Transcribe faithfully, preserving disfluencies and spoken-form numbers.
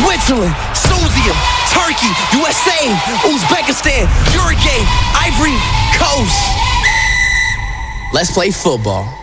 Switzerland, Susia, Turkey, U S A, Uzbekistan, Uruguay, Ivory Coast. Let's play football.